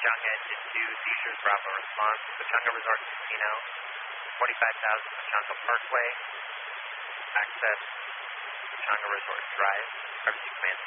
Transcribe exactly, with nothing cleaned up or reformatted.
Pechanga Engine two, seizures, Bravo response. Pechanga Resort Casino, forty-five thousand Pechanga Parkway, access Pechanga Resort Drive, R B C Command